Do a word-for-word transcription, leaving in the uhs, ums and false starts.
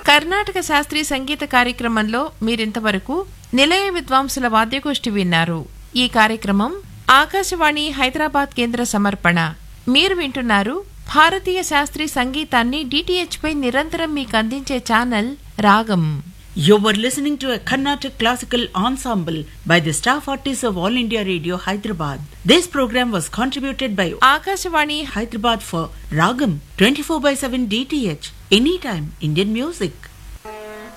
కర్ణాటక శాస్త్రీయ సంగీత కార్యక్రమంలో మీరింతవరకు నిలయ విద్వాంసుల వాద్యగోష్ఠి విన్నారు. ఈ కార్యక్రమం ఆకాశవాణి హైదరాబాద్ కేంద్ర సమర్పణ. మీరు వింటున్నారు భారతీయ శాస్త్రీయ సంగీతాన్ని డిటిహెచ్ పై నిరంతరం మీకు అందించే ఛానల్ రాగం. You were listening to a Carnatic classical ensemble by the staff artists of All India Radio Hyderabad. This program was contributed by Akashvani Hyderabad for Ragam twenty-four by seven D T H. Anytime Indian music.